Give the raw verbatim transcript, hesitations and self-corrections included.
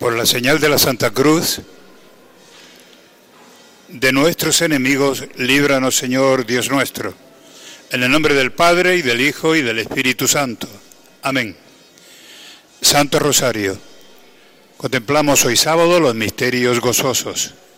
Por la señal de la Santa Cruz, de nuestros enemigos, líbranos, Señor Dios nuestro. En el nombre del Padre, y del Hijo, y del Espíritu Santo. Amén. Santo Rosario. Contemplamos hoy sábado los misterios gozosos.